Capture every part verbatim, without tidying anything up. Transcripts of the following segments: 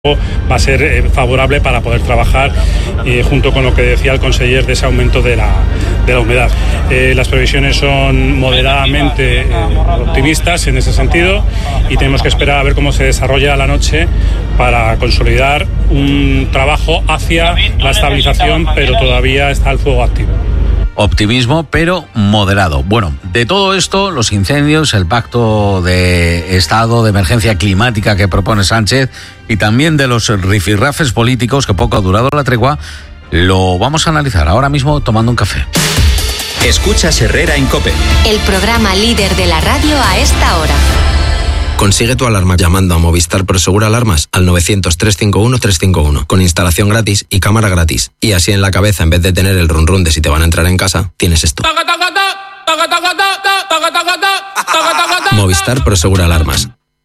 va a ser eh, favorable para poder trabajar eh, junto con lo que decía el conseller de ese aumento de la, de la humedad. Eh, las previsiones son moderadamente eh, optimistas en ese sentido y tenemos que esperar a ver cómo se desarrolla la noche para consolidar un trabajo hacia la estabilización, pero todavía está el fuego activo. Optimismo, pero moderado. Bueno, de todo esto, los incendios, el pacto de estado de emergencia climática que propone Sánchez y también de los rifirrafes políticos que poco ha durado la tregua, lo vamos a analizar ahora mismo tomando un café. Escuchas Herrera en COPE. El programa líder de la radio a esta hora. Consigue tu alarma llamando a Movistar Prosegur Alarmas al novecientos, trescientos cincuenta y uno, trescientos cincuenta y uno, con instalación gratis y cámara gratis. Y así en la cabeza, en vez de tener el run run de si te van a entrar en casa, tienes esto. Movistar Prosegur Alarmas.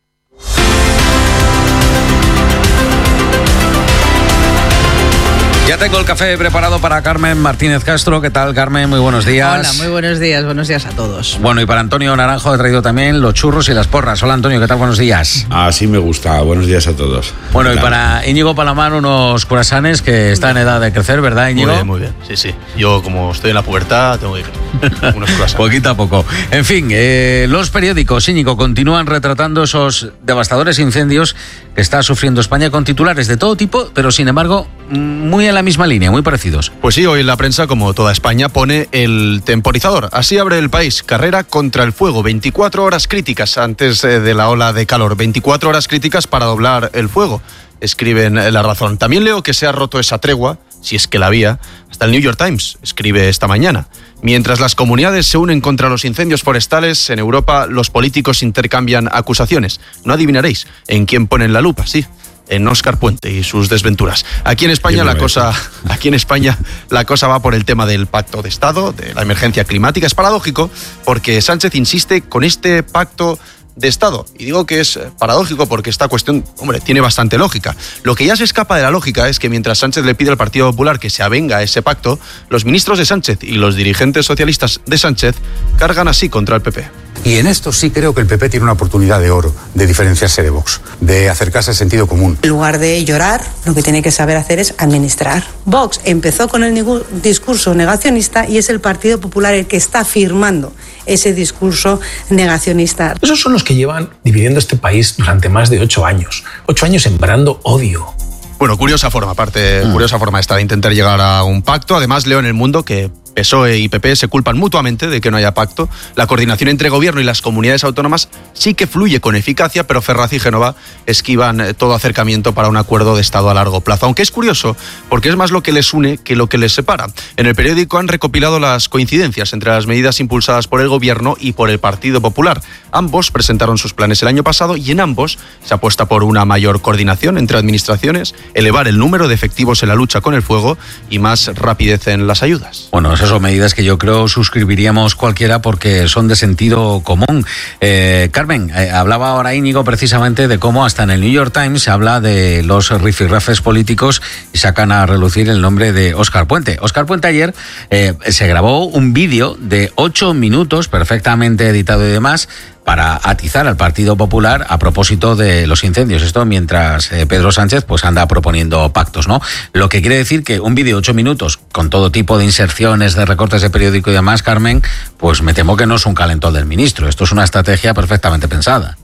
Ya tengo el café preparado para Carmen Martínez Castro. ¿Qué tal, Carmen? Muy buenos días. Hola, muy buenos días. Buenos días a todos. Bueno, y para Antonio Naranjo he traído también los churros y las porras. Hola, Antonio, ¿qué tal? Buenos días. Así me gusta. Buenos días a todos. Bueno, y para Íñigo Palamar unos curasanes que está en edad de crecer, ¿verdad, Íñigo? Muy bien, muy bien. Sí, sí. Yo, como estoy en la pubertad, tengo que ir unos curasanes. Poquito a poco. En fin, eh, los periódicos, Íñigo, continúan retratando esos devastadores incendios que está sufriendo España con titulares de todo tipo, pero sin embargo, muy en la misma línea, muy parecidos. Pues sí, hoy la prensa, como toda España, pone el temporizador. Así abre El País. Carrera contra el fuego. veinticuatro horas críticas antes de la ola de calor. veinticuatro horas críticas para doblar el fuego, escriben La Razón. También leo que se ha roto esa tregua, si es que la había. Hasta el New York Times escribe esta mañana. Mientras las comunidades se unen contra los incendios forestales, en Europa los políticos intercambian acusaciones. No adivinaréis en quién ponen la lupa, sí, en Óscar Puente y sus desventuras. Aquí en España la cosa, aquí en España la cosa va por el tema del pacto de Estado, de la emergencia climática. Es paradójico porque Sánchez insiste con este pacto de Estado. Y digo que es paradójico porque esta cuestión, hombre, tiene bastante lógica. Lo que ya se escapa de la lógica es que mientras Sánchez le pide al Partido Popular que se avenga a ese pacto, los ministros de Sánchez y los dirigentes socialistas de Sánchez cargan así contra el P P. Y en esto sí creo que el P P tiene una oportunidad de oro de diferenciarse de Vox, de acercarse al sentido común. En lugar de llorar, lo que tiene que saber hacer es administrar. Vox empezó con el discurso negacionista y es el Partido Popular el que está firmando ese discurso negacionista. Esos son los que llevan dividiendo este país durante más de ocho años. Ocho años sembrando odio. Bueno, curiosa forma, aparte, mm. curiosa forma esta de intentar llegar a un pacto. Además, leo en El Mundo que P S O E y P P se culpan mutuamente de que no haya pacto. La coordinación entre gobierno y las comunidades autónomas sí que fluye con eficacia, pero Ferraz y Génova esquivan todo acercamiento para un acuerdo de Estado a largo plazo. Aunque es curioso, porque es más lo que les une que lo que les separa. En el periódico han recopilado las coincidencias entre las medidas impulsadas por el gobierno y por el Partido Popular. Ambos presentaron sus planes el año pasado y en ambos se apuesta por una mayor coordinación entre administraciones, elevar el número de efectivos en la lucha con el fuego y más rapidez en las ayudas. Bueno, esas son medidas que yo creo suscribiríamos cualquiera porque son de sentido común. Eh, Carmen, eh, hablaba ahora Íñigo precisamente de cómo hasta en el New York Times se habla de los rifirrafes políticos y sacan a relucir el nombre de Óscar Puente. Óscar Puente ayer eh, se grabó un vídeo de ocho minutos perfectamente editado y demás para atizar al Partido Popular a propósito de los incendios. Esto mientras eh, Pedro Sánchez pues anda proponiendo pactos, ¿no? Lo que quiere decir que un vídeo de ocho minutos con todo tipo de inserciones, de recortes de periódico y demás, Carmen, pues me temo que no es un calentón del ministro. Esto es una estrategia perfectamente pensada.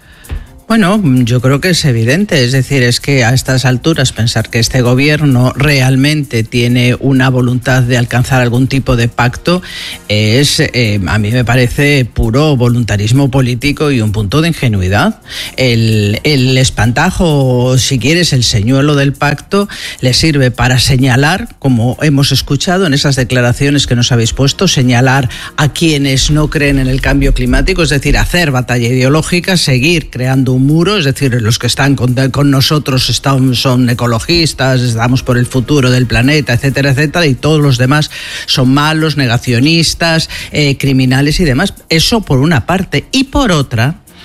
Bueno, yo creo que es evidente, es decir, es que a estas alturas pensar que este gobierno realmente tiene una voluntad de alcanzar algún tipo de pacto es, eh, a mí me parece puro voluntarismo político y un punto de ingenuidad. El, el espantajo, si quieres, el señuelo del pacto le sirve para señalar, como hemos escuchado en esas declaraciones que nos habéis puesto, señalar a quienes no creen en el cambio climático, es decir, hacer batalla ideológica, seguir creando un muro, es decir, los que están con, con nosotros están, son ecologistas, estamos por el futuro del planeta, etcétera, etcétera, y todos los demás son malos, negacionistas, eh, criminales y demás. Eso por una parte. Y por otra,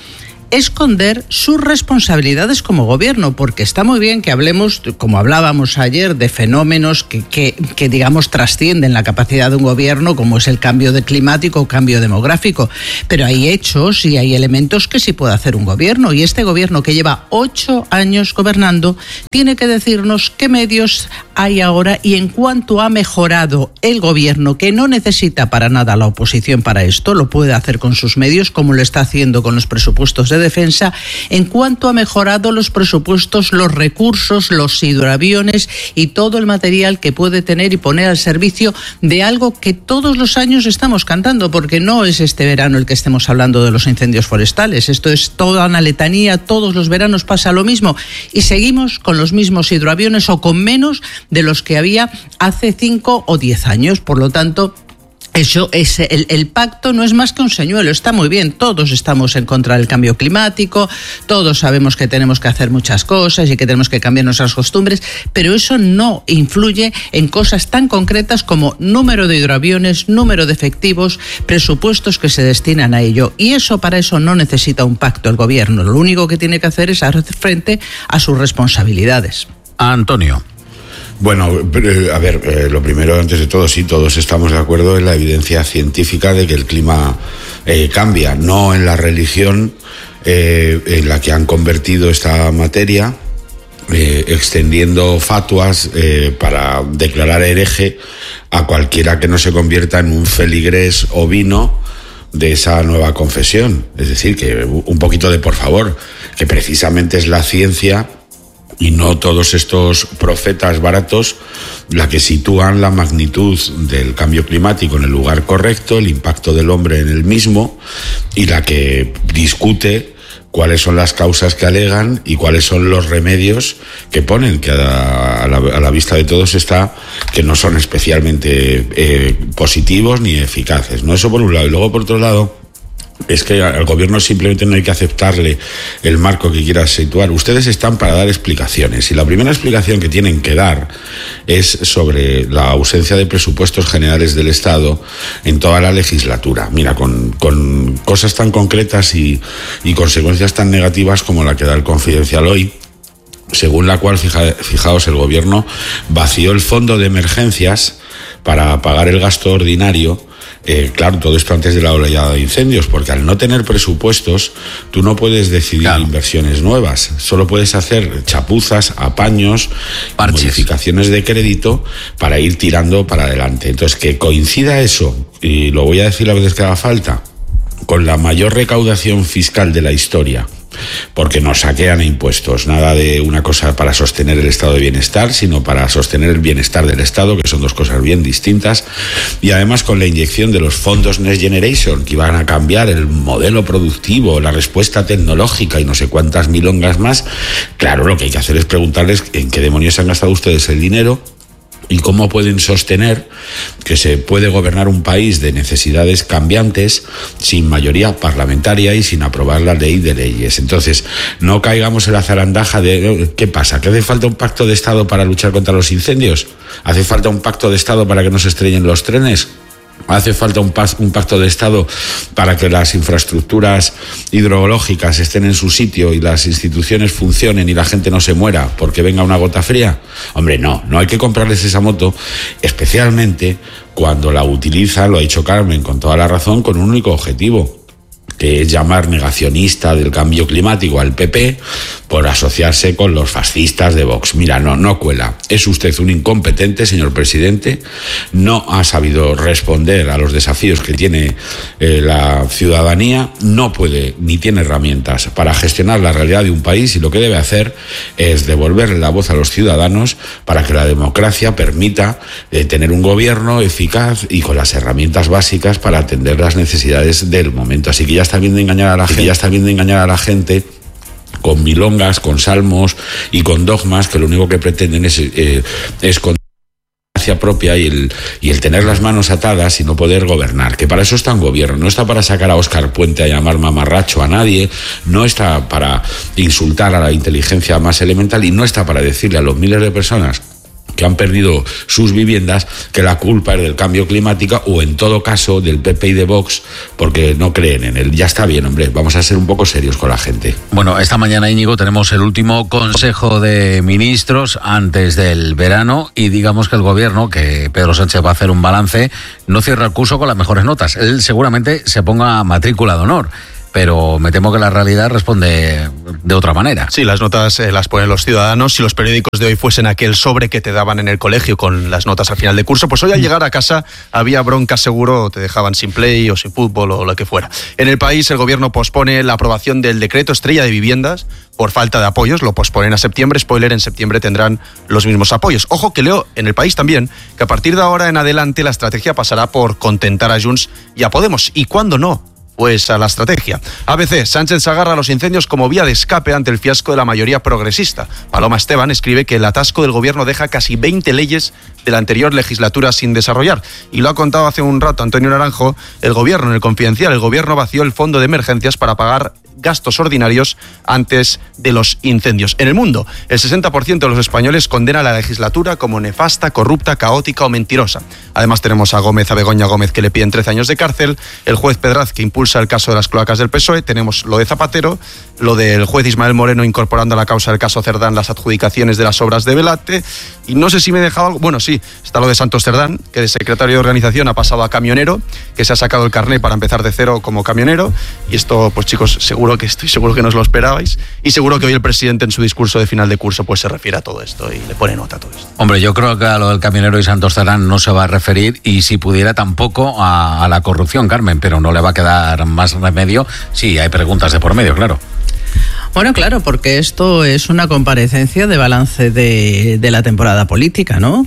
esconder sus responsabilidades como gobierno, porque está muy bien que hablemos, como hablábamos ayer, de fenómenos que, que, que digamos, trascienden la capacidad de un gobierno, como es el cambio de climático o cambio demográfico, pero hay hechos y hay elementos que sí puede hacer un gobierno, y este gobierno, que lleva ocho años gobernando, tiene que decirnos qué medios hay ahora y en cuánto ha mejorado el gobierno, que no necesita para nada la oposición para esto, lo puede hacer con sus medios, como lo está haciendo con los presupuestos de defensa, en cuanto ha mejorado los presupuestos, los recursos, los hidroaviones y todo el material que puede tener y poner al servicio de algo que todos los años estamos cantando, porque no es este verano el que estemos hablando de los incendios forestales, esto es toda una letanía, todos los veranos pasa lo mismo y seguimos con los mismos hidroaviones o con menos de los que había hace cinco o diez años, por lo tanto, Eso es el, el pacto no es más que un señuelo, está muy bien, todos estamos en contra del cambio climático, todos sabemos que tenemos que hacer muchas cosas y que tenemos que cambiar nuestras costumbres, pero eso no influye en cosas tan concretas como número de hidroaviones, número de efectivos, presupuestos que se destinan a ello, y eso para eso no necesita un pacto el gobierno, lo único que tiene que hacer es hacer frente a sus responsabilidades. Antonio. Bueno, a ver, eh, lo primero, antes de todo, sí, todos estamos de acuerdo en la evidencia científica de que el clima eh, cambia, no en la religión eh, en la que han convertido esta materia, eh, extendiendo fatuas eh, para declarar hereje a cualquiera que no se convierta en un feligrés ovino de esa nueva confesión. Es decir, que un poquito de por favor, que precisamente es la ciencia y no todos estos profetas baratos la que sitúan la magnitud del cambio climático en el lugar correcto, el impacto del hombre en el mismo, y la que discute cuáles son las causas que alegan y cuáles son los remedios que ponen, que a la, a la vista de todos está que no son especialmente eh, positivos ni eficaces, ¿no? Eso por un lado. Y luego por otro lado, es que al gobierno simplemente no hay que aceptarle el marco que quiera situar. Ustedes están para dar explicaciones, y la primera explicación que tienen que dar es sobre la ausencia de presupuestos generales del Estado en toda la legislatura. Mira, con, con cosas tan concretas y, y consecuencias tan negativas como la que da el Confidencial hoy, según la cual, fija, fijaos, el gobierno vació el fondo de emergencias para pagar el gasto ordinario. Eh, claro, todo esto antes de la oleada de incendios, porque al no tener presupuestos tú no puedes decidir claro. inversiones nuevas, solo puedes hacer chapuzas, apaños, parches, modificaciones de crédito para ir tirando para adelante. Entonces, que coincida eso, y lo voy a decir la vez que haga falta, con la mayor recaudación fiscal de la historia, porque nos saquean impuestos, nada de una cosa para sostener el estado de bienestar, sino para sostener el bienestar del Estado, que son dos cosas bien distintas, y además con la inyección de los fondos Next Generation, que iban a cambiar el modelo productivo, la respuesta tecnológica y no sé cuántas milongas más. Claro, lo que hay que hacer es preguntarles en qué demonios han gastado ustedes el dinero y cómo pueden sostener que se puede gobernar un país de necesidades cambiantes sin mayoría parlamentaria y sin aprobar la ley de leyes. Entonces, no caigamos en la zarandaja de ¿qué pasa? ¿Que hace falta un pacto de Estado para luchar contra los incendios? ¿Hace falta un pacto de Estado para que no se estrellen los trenes? ¿Hace falta un, un pacto de Estado para que las infraestructuras hidrológicas estén en su sitio y las instituciones funcionen y la gente no se muera porque venga una gota fría? Hombre, no, no hay que comprarles esa moto, especialmente cuando la utiliza, lo ha dicho Carmen con toda la razón, con un único objetivo, que es llamar negacionista del cambio climático al P P por asociarse con los fascistas de Vox. Mira, no, no cuela. Es usted un incompetente, señor presidente, no ha sabido responder a los desafíos que tiene eh, la ciudadanía, no puede ni tiene herramientas para gestionar la realidad de un país, y lo que debe hacer es devolverle la voz a los ciudadanos para que la democracia permita eh, tener un gobierno eficaz y con las herramientas básicas para atender las necesidades del momento. Así que ya está bien de engañar a la gente, ya está bien de engañar a la gente con milongas, con salmos y con dogmas que lo único que pretenden es, eh, es con propia y el, y el tener las manos atadas y no poder gobernar, que para eso está un gobierno, no está para sacar a Óscar Puente a llamar mamarracho a nadie, no está para insultar a la inteligencia más elemental y no está para decirle a los miles de personas que han perdido sus viviendas, que la culpa es del cambio climático o en todo caso del P P y de Vox, porque no creen en él. Ya está bien, hombre, vamos a ser un poco serios con la gente. Bueno, esta mañana, Íñigo, tenemos el último Consejo de Ministros antes del verano y digamos que el gobierno, que Pedro Sánchez va a hacer un balance, no cierra el curso con las mejores notas. Él seguramente se ponga matrícula de honor, pero me temo que la realidad responde de otra manera. Sí, las notas eh, las ponen los ciudadanos. Si los periódicos de hoy fuesen aquel sobre que te daban en el colegio con las notas al final de curso, pues hoy al llegar a casa había bronca seguro, te dejaban sin play o sin fútbol o lo que fuera. En el país el gobierno pospone la aprobación del decreto estrella de viviendas por falta de apoyos, lo posponen a septiembre. Spoiler, en septiembre tendrán los mismos apoyos. Ojo que leo en el país también que a partir de ahora en adelante la estrategia pasará por contentar a Junts y a Podemos. ¿Y cuándo no? Pues a la estrategia. A B C, Sánchez se agarra a los incendios como vía de escape ante el fiasco de la mayoría progresista. Paloma Esteban escribe que el atasco del gobierno deja casi veinte leyes de la anterior legislatura sin desarrollar. Y lo ha contado hace un rato Antonio Naranjo, el gobierno, en el Confidencial, el gobierno vació el fondo de emergencias para pagar gastos ordinarios antes de los incendios. En el mundo, el sesenta por ciento de los españoles condena a la legislatura como nefasta, corrupta, caótica o mentirosa. Además tenemos a Gómez, a Begoña Gómez, que le piden trece años de cárcel, el juez Pedraz, que impulsa el caso de las cloacas del P S O E, tenemos lo de Zapatero, lo del juez Ismael Moreno incorporando a la causa del caso Cerdán las adjudicaciones de las obras de Velate, y no sé si me he dejado algo, bueno sí, está lo de Santos Cerdán, que de secretario de organización ha pasado a camionero, que se ha sacado el carné para empezar de cero como camionero, y esto pues chicos, seguro que estoy seguro que no os lo esperabais, y seguro que hoy el presidente en su discurso de final de curso pues se refiere a todo esto y le pone nota a todo esto. Hombre, yo creo que a lo del camionero y Santos Cerdán no se va a referir, y si pudiera tampoco a, a la corrupción, Carmen, pero no le va a quedar más remedio. Sí, hay preguntas de por medio, claro. Bueno, claro, porque esto es una comparecencia de balance de, de la temporada política, ¿no?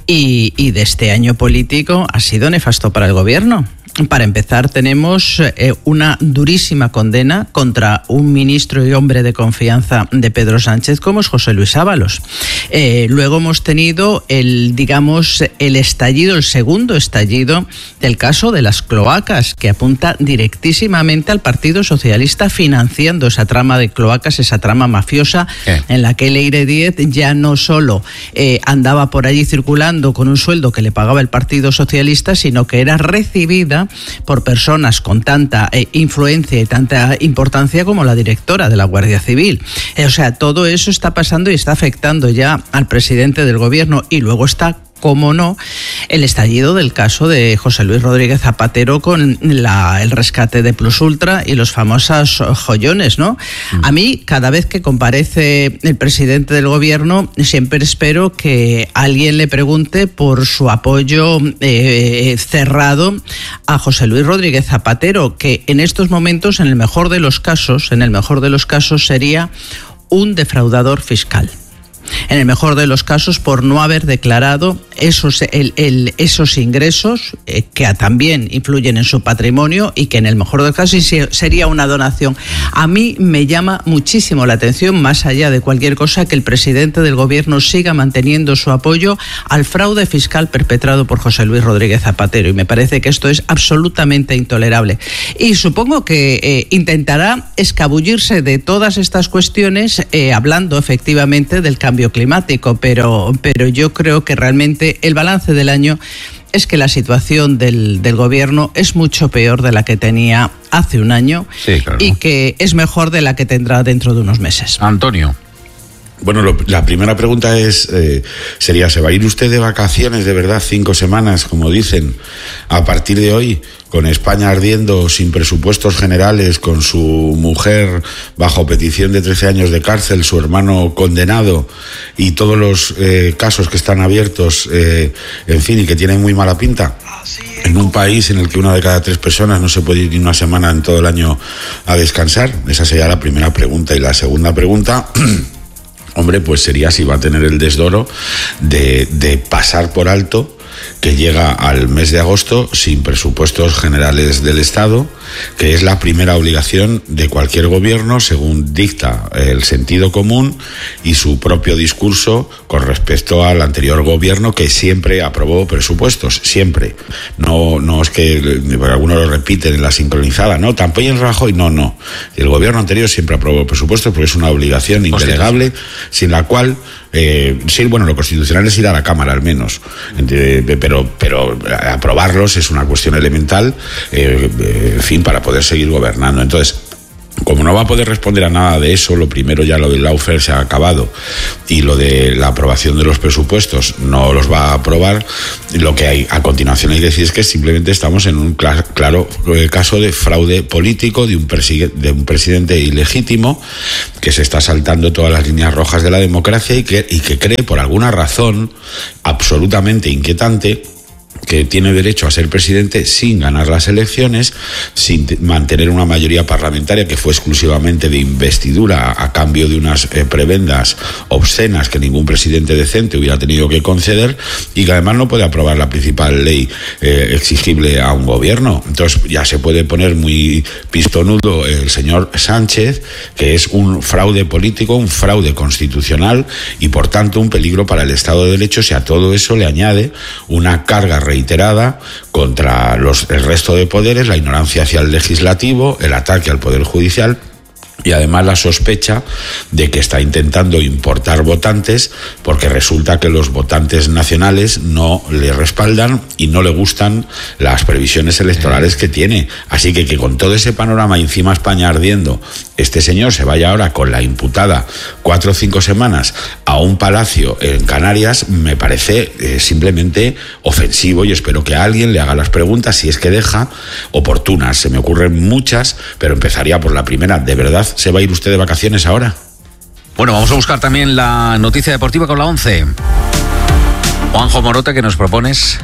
Y, y de este año político ha sido nefasto para el gobierno. Para empezar, tenemos eh, una durísima condena contra un ministro y hombre de confianza de Pedro Sánchez como es José Luis Ábalos. Eh, luego hemos tenido el, digamos, el estallido, el segundo estallido del caso de las cloacas, que apunta directísimamente al Partido Socialista financiando esa trama de cloacas, esa trama mafiosa, ¿Qué? En la que Leire Díez ya no solo eh, andaba por allí circulando con un sueldo que le pagaba el Partido Socialista, sino que era recibida por personas con tanta eh, influencia y tanta importancia como la directora de la Guardia Civil. Eh, o sea, todo eso está pasando y está afectando ya al presidente del gobierno, y luego está, cómo no, el estallido del caso de José Luis Rodríguez Zapatero con la, el rescate de Plus Ultra y los famosos joyones, ¿no? Mm. A mí, cada vez que comparece el presidente del gobierno, siempre espero que alguien le pregunte por su apoyo eh, cerrado a José Luis Rodríguez Zapatero, que en estos momentos, en el mejor de los casos, en el mejor de los casos sería un defraudador fiscal. En el mejor de los casos, por no haber declarado esos, el, el, esos ingresos eh, que también influyen en su patrimonio, y que en el mejor de los casos sería una donación. A mí me llama muchísimo la atención, más allá de cualquier cosa, que el presidente del gobierno siga manteniendo su apoyo al fraude fiscal perpetrado por José Luis Rodríguez Zapatero, y me parece que esto es absolutamente intolerable. Y supongo que eh, intentará escabullirse de todas estas cuestiones eh, hablando efectivamente del cambio climático, pero, pero yo creo que realmente el balance del año es que la situación del, del gobierno es mucho peor de la que tenía hace un año, sí, claro, y que es mejor de la que tendrá dentro de unos meses. Antonio. Bueno, lo, la primera pregunta es, eh, sería, ¿se va a ir usted de vacaciones de verdad cinco semanas, como dicen, a partir de hoy, con España ardiendo, sin presupuestos generales, con su mujer bajo petición de trece años de cárcel, su hermano condenado y todos los eh, casos que están abiertos, eh, en fin, y que tienen muy mala pinta? En un país en el que una de cada tres personas no se puede ir ni una semana en todo el año a descansar. Esa sería la primera pregunta. Y la segunda pregunta... Hombre, pues sería si va a tener el desdoro de, de pasar por alto que llega al mes de agosto sin presupuestos generales del Estado, que es la primera obligación de cualquier gobierno según dicta el sentido común y su propio discurso con respecto al anterior gobierno, que siempre aprobó presupuestos, siempre. No, no es que algunos lo repiten en la sincronizada, no, tampoco en Rajoy, no, no. El gobierno anterior siempre aprobó presupuestos porque es una obligación indelegable, sin la cual Eh, sí, bueno, lo constitucional es ir a la Cámara al menos, eh, pero, pero aprobarlos es una cuestión elemental, eh, eh, en fin, para poder seguir gobernando. Entonces, como no va a poder responder a nada de eso, lo primero ya lo del lawfare se ha acabado y lo de la aprobación de los presupuestos no los va a aprobar. Lo que hay a continuación hay que decir es que simplemente estamos en un cl- claro eh, caso de fraude político de un, persigue- de un presidente ilegítimo que se está saltando todas las líneas rojas de la democracia y que, y que cree por alguna razón absolutamente inquietante que tiene derecho a ser presidente sin ganar las elecciones, sin t- mantener una mayoría parlamentaria que fue exclusivamente de investidura a, a cambio de unas eh, prebendas obscenas que ningún presidente decente hubiera tenido que conceder, y que además no puede aprobar la principal ley eh, exigible a un gobierno. Entonces ya se puede poner muy pistonudo el señor Sánchez, que es un fraude político, un fraude constitucional y por tanto un peligro para el Estado de Derecho, si a todo eso le añade una carga reiterada contra los, el resto de poderes, la ignorancia hacia el legislativo, el ataque al Poder Judicial y además la sospecha de que está intentando importar votantes porque resulta que los votantes nacionales no le respaldan y no le gustan las previsiones electorales que tiene. Así que que con todo ese panorama encima España ardiendo, este señor se vaya ahora con la imputada cuatro o cinco semanas a un palacio en Canarias me parece eh, simplemente ofensivo, y espero que alguien le haga las preguntas, si es que deja, oportunas. Se me ocurren muchas, pero empezaría por la primera. ¿De verdad se va a ir usted de vacaciones ahora? Bueno, vamos a buscar también la noticia deportiva con la once. Juanjo Morote, ¿qué nos propones?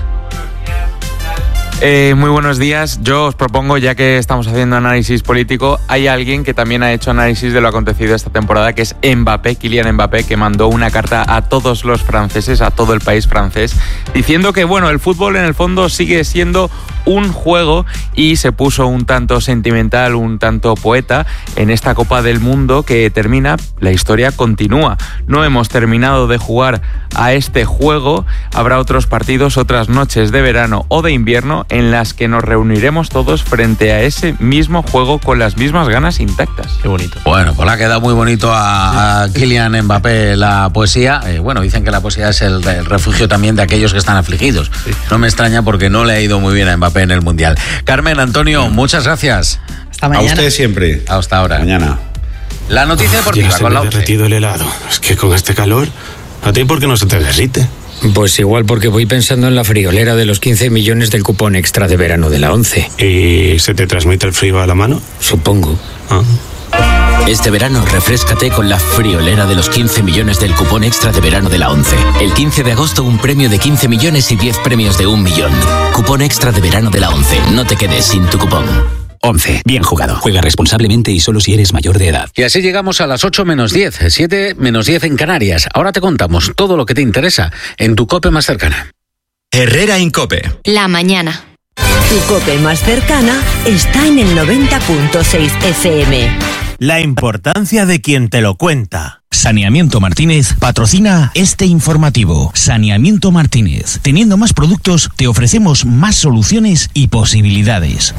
Eh, muy buenos días. Yo os propongo, ya que estamos haciendo análisis político, hay alguien que también ha hecho análisis de lo acontecido esta temporada, que es Mbappé, Kylian Mbappé, que mandó una carta a todos los franceses, a todo el país francés, diciendo que, bueno, el fútbol en el fondo sigue siendo un juego, y se puso un tanto sentimental, un tanto poeta en esta Copa del Mundo que termina. La historia continúa. No hemos terminado de jugar a este juego. Habrá otros partidos, otras noches de verano o de invierno en las que nos reuniremos todos frente a ese mismo juego con las mismas ganas intactas. Qué bonito. Bueno, pues le ha quedado muy bonito a, a Kylian Mbappé la poesía. Eh, bueno, dicen que la poesía es el, el refugio también de aquellos que están afligidos. Sí. No me extraña porque no le ha ido muy bien a Mbappé en el Mundial. Carmen, Antonio, muchas gracias. Hasta mañana. A usted siempre. Hasta ahora. Mañana. La noticia deportiva ya se con me la ha derretido el helado. Es que con este calor, ¿a ti por qué no se te derrite? Pues igual porque voy pensando en la friolera de los quince millones del cupón extra de verano de la once. ¿Y se te transmite el frío a la mano? Supongo. Ah. Este verano refréscate con la friolera de los quince millones del cupón extra de verano de la once. El quince de agosto un premio de quince millones y diez premios de un millón. Cupón extra de verano de la once. No te quedes sin tu cupón. once. Bien jugado. Juega responsablemente y solo si eres mayor de edad. Y así llegamos a las ocho menos diez, siete menos diez en Canarias. Ahora te contamos todo lo que te interesa en tu COPE más cercana. Herrera Incope. La mañana. Tu COPE más cercana está en el noventa punto seis F M. La importancia de quien te lo cuenta. Saneamiento Martínez patrocina este informativo. Saneamiento Martínez. Teniendo más productos, te ofrecemos más soluciones y posibilidades.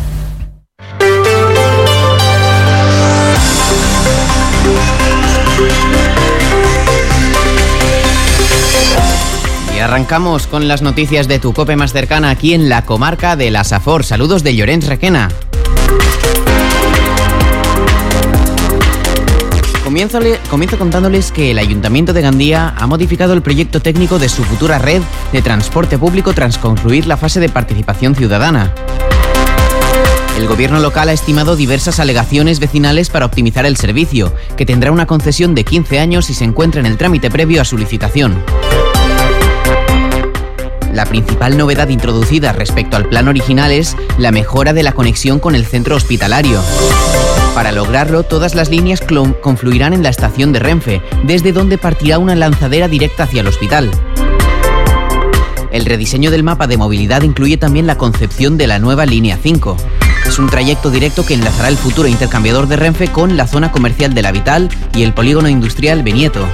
Y arrancamos con las noticias de tu COPE más cercana aquí en la comarca de la Safor. Saludos de Llorenç Requena. Comienzo, comienzo contándoles que el Ayuntamiento de Gandía ha modificado el proyecto técnico de su futura red de transporte público tras concluir la fase de participación ciudadana. El gobierno local ha estimado diversas alegaciones vecinales para optimizar el servicio, que tendrá una concesión de quince años y se encuentra en el trámite previo a su licitación. La principal novedad introducida respecto al plan original es la mejora de la conexión con el centro hospitalario. Para lograrlo, todas las líneas confluirán en la estación de Renfe, desde donde partirá una lanzadera directa hacia el hospital. El rediseño del mapa de movilidad incluye también la concepción de la nueva línea cinco. Es un trayecto directo que enlazará el futuro intercambiador de Renfe con la zona comercial de La Vital y el polígono industrial Benieto.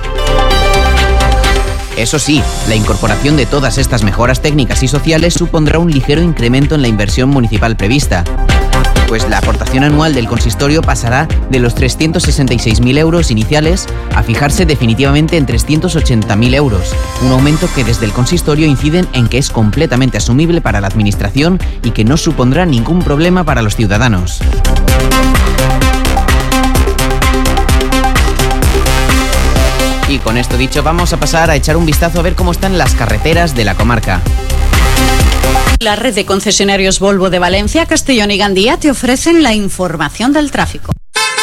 Eso sí, la incorporación de todas estas mejoras técnicas y sociales supondrá un ligero incremento en la inversión municipal prevista, pues la aportación anual del consistorio pasará de los trescientos sesenta y seis mil euros iniciales a fijarse definitivamente en trescientos ochenta mil euros, un aumento que desde el consistorio inciden en que es completamente asumible para la administración y que no supondrá ningún problema para los ciudadanos. Y con esto dicho, vamos a pasar a echar un vistazo a ver cómo están las carreteras de la comarca. La red de concesionarios Volvo de Valencia, Castellón y Gandía te ofrecen la información del tráfico.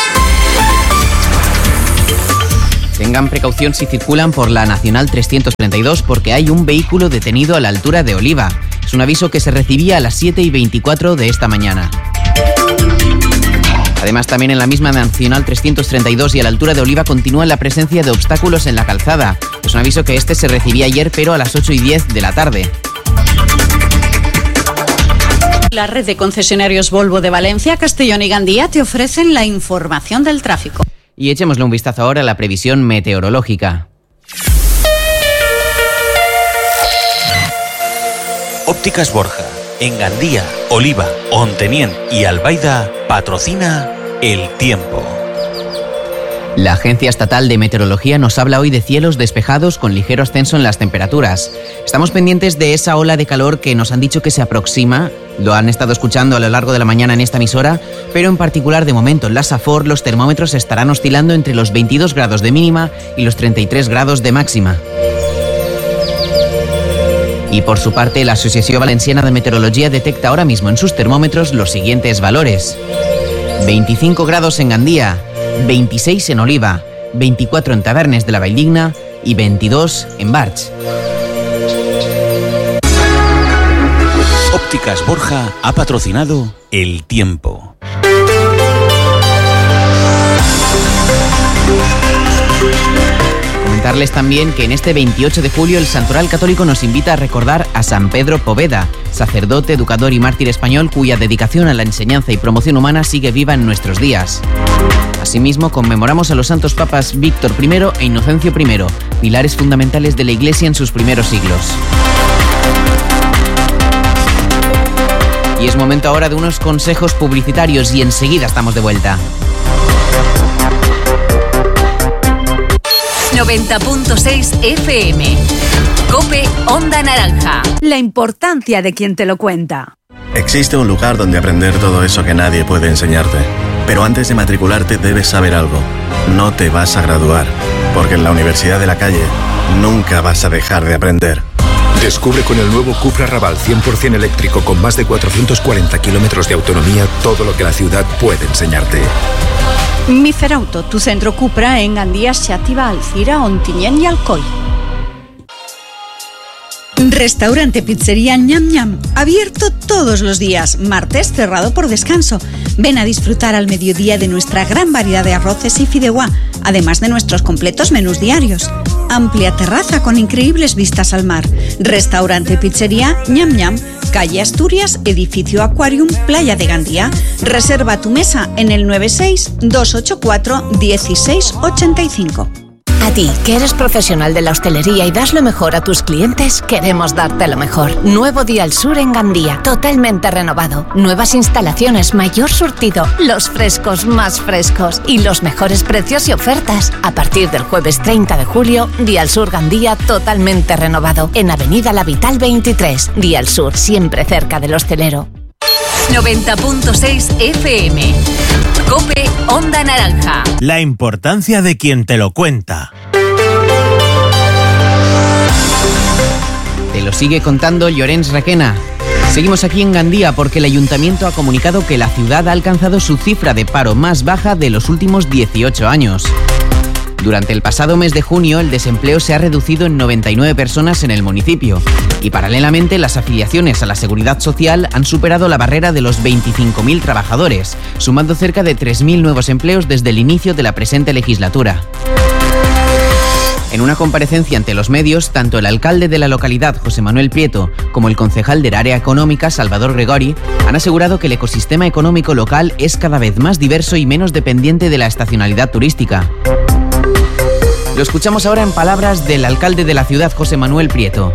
Tengan precaución si circulan por la Nacional trescientos treinta y dos porque hay un vehículo detenido a la altura de Oliva. Es un aviso que se recibía a las siete y veinticuatro de esta mañana. Además, también en la misma Nacional trescientos treinta y dos y a la altura de Oliva continúa la presencia de obstáculos en la calzada. Es un aviso que este se recibía ayer, pero a las ocho y diez de la tarde. La red de concesionarios Volvo de Valencia, Castellón y Gandía te ofrecen la información del tráfico. Y echémosle un vistazo ahora a la previsión meteorológica. Ópticas Borja, en Gandía, Oliva, Ontenién y Albaida, patrocina el tiempo. La Agencia Estatal de Meteorología nos habla hoy de cielos despejados con ligero ascenso en las temperaturas. Estamos pendientes de esa ola de calor que nos han dicho que se aproxima. Lo han estado escuchando a lo largo de la mañana en esta emisora, pero en particular de momento en la Safor los termómetros estarán oscilando entre los veintidós grados de mínima y los treinta y tres grados de máxima. Y por su parte, la Asociación Valenciana de Meteorología detecta ahora mismo en sus termómetros los siguientes valores: veinticinco grados en Gandía, veintiséis en Oliva, veinticuatro en Tavernes de la Valldigna y veintidós en Barx. Ópticas Borja ha patrocinado el tiempo. Comentarles también que en este veintiocho de julio el Santoral Católico nos invita a recordar a San Pedro Poveda, sacerdote, educador y mártir español cuya dedicación a la enseñanza y promoción humana sigue viva en nuestros días. Asimismo, conmemoramos a los santos papas Víctor primero e Inocencio primero, pilares fundamentales de la Iglesia en sus primeros siglos. Y es momento ahora de unos consejos publicitarios y enseguida estamos de vuelta. noventa punto seis F M. COPE Onda Naranja. La importancia de quien te lo cuenta. Existe un lugar donde aprender todo eso que nadie puede enseñarte. Pero antes de matricularte debes saber algo. No te vas a graduar, porque en la Universidad de la Calle nunca vas a dejar de aprender. Descubre con el nuevo Cupra Raval cien por ciento eléctrico con más de cuatrocientos cuarenta kilómetros de autonomía todo lo que la ciudad puede enseñarte. Miferauto, tu centro Cupra en Gandía, Xàtiva, Alcira, Ontinyent y Alcoy. Restaurante Pizzería Ñam Ñam, abierto todos los días, martes cerrado por descanso. Ven a disfrutar al mediodía de nuestra gran variedad de arroces y fideuá, además de nuestros completos menús diarios. Amplia terraza con increíbles vistas al mar. Restaurante Pizzería Ñam Ñam, calle Asturias, edificio Aquarium, Playa de Gandía. Reserva tu mesa en el nueve seis dos ocho cuatro uno seis ocho cinco. A ti, que eres profesional de la hostelería y das lo mejor a tus clientes, queremos darte lo mejor. Nuevo Dial Sur en Gandía, totalmente renovado. Nuevas instalaciones, mayor surtido, los frescos más frescos y los mejores precios y ofertas. A partir del jueves treinta de julio, Dial Sur Gandía totalmente renovado. En Avenida La Vital veintitrés. Dial Sur, siempre cerca del hostelero. noventa punto seis F M. COPE Onda Naranja. La importancia de quien te lo cuenta. Te lo sigue contando Llorens Requena. Seguimos aquí en Gandía porque el Ayuntamiento ha comunicado que la ciudad ha alcanzado su cifra de paro más baja de los últimos dieciocho años. Durante el pasado mes de junio, el desempleo se ha reducido en noventa y nueve personas en el municipio y paralelamente las afiliaciones a la Seguridad Social han superado la barrera de los veinticinco mil trabajadores, sumando cerca de tres mil nuevos empleos desde el inicio de la presente legislatura. En una comparecencia ante los medios, tanto el alcalde de la localidad, José Manuel Prieto, como el concejal del área económica, Salvador Gregori, han asegurado que el ecosistema económico local es cada vez más diverso y menos dependiente de la estacionalidad turística. Lo escuchamos ahora en palabras del alcalde de la ciudad, José Manuel Prieto.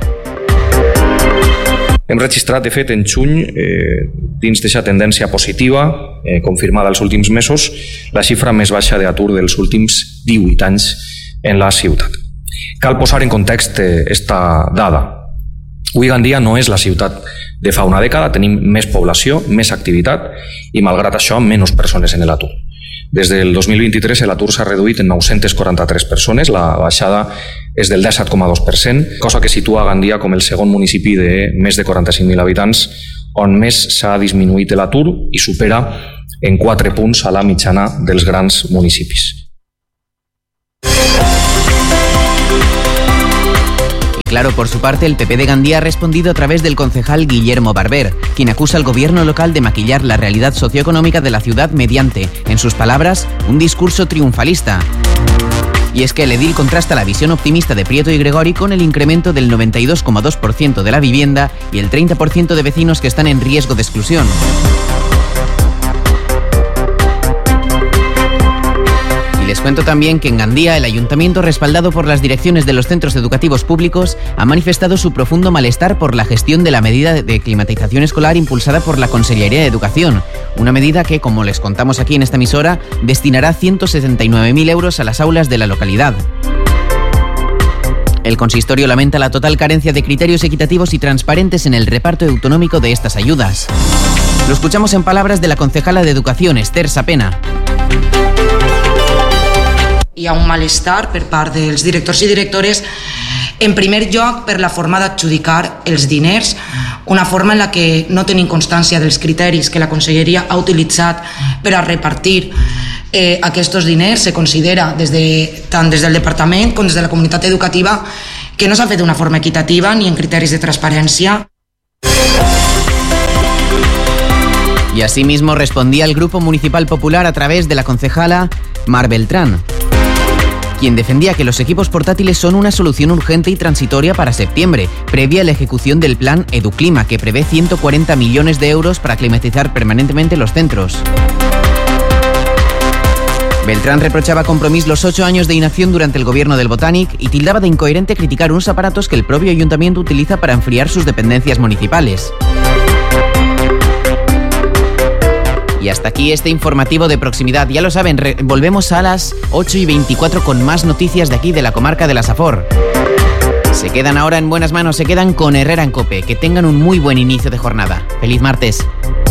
Hem registrat, de fet, en juny, eh, dins d'aquesta tendència positiva, eh, confirmada els últims mesos, la xifra més baixa d'atur dels últims divuit anys en la ciutat. Cal posar en context esta dada. Avui Gandia no és la ciutat de fa una dècada, tenim més població, més activitat i, malgrat això, menys persones en l'atur. Des del dos mil vint-i-tres l'atur s'ha reduït en nou-centes quaranta-tres persones, la baixada és del disset coma dos per cent, cosa que situa Gandia com el segon municipi de més de quaranta-cinc mil habitants on més s'ha disminuït l'atur i supera en quatre punts a la mitjana dels grans municipis. Claro, por su parte, el P P de Gandía ha respondido a través del concejal Guillermo Barber, quien acusa al gobierno local de maquillar la realidad socioeconómica de la ciudad mediante, en sus palabras, un discurso triunfalista. Y es que el edil contrasta la visión optimista de Prieto y Gregori con el incremento del noventa y dos coma dos por ciento de la vivienda y el treinta por ciento de vecinos que están en riesgo de exclusión. Y les cuento también que en Gandía el ayuntamiento, respaldado por las direcciones de los centros educativos públicos, ha manifestado su profundo malestar por la gestión de la medida de climatización escolar impulsada por la Consellería de Educación. Una medida que, como les contamos aquí en esta emisora, destinará ciento setenta y nueve mil euros a las aulas de la localidad. El consistorio lamenta la total carencia de criterios equitativos y transparentes en el reparto autonómico de estas ayudas. Lo escuchamos en palabras de la concejala de Educación, Esther Sapena. Hi ha un malestar per part dels directors i directores, en primer lloc per la forma d'adjudicar els diners, una forma en la que no tenim constància dels criteris que la Conselleria ha utilitzat per a repartir eh, aquests diners. Se considera des de, tant des del Departament com des de la comunitat educativa que no s'ha fet d'una forma equitativa ni en criteris de transparència. Y asimismo respondía el Grupo Municipal Popular a través de la concejala Mar Beltrán, quien defendía que los equipos portátiles son una solución urgente y transitoria para septiembre, previa a la ejecución del plan Educlima, que prevé ciento cuarenta millones de euros para climatizar permanentemente los centros. Beltrán reprochaba a Compromís los ocho años de inacción durante el gobierno del Botanic y tildaba de incoherente criticar unos aparatos que el propio ayuntamiento utiliza para enfriar sus dependencias municipales. Y hasta aquí este informativo de proximidad. Ya lo saben, re- volvemos a las ocho y veinticuatro con más noticias de aquí, de la comarca de la Safor. Se quedan ahora en buenas manos, se quedan con Herrera en COPE. Que tengan un muy buen inicio de jornada. ¡Feliz martes!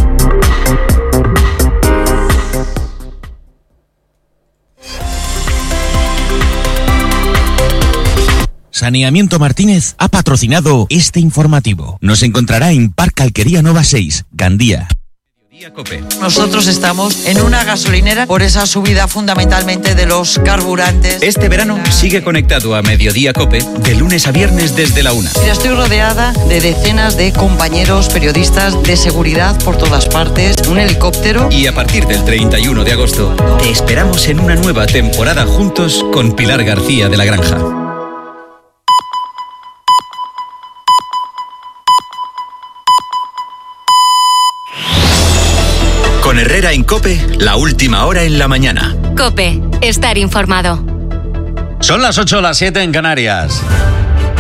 Saneamiento Martínez ha patrocinado este informativo. Nos encontrará en Parque Alquería Nova seis, Gandía. Nosotros estamos en una gasolinera por esa subida fundamentalmente de los carburantes. Este verano sigue conectado a Mediodía COPE de lunes a viernes desde la una. Mira, estoy rodeada de decenas de compañeros periodistas de seguridad por todas partes, un helicóptero. Y a partir del treinta y uno de agosto te esperamos en una nueva temporada juntos con Pilar García de la Granja. Con Herrera en COPE, la última hora en la mañana. COPE, estar informado. Son las ocho, las siete en Canarias.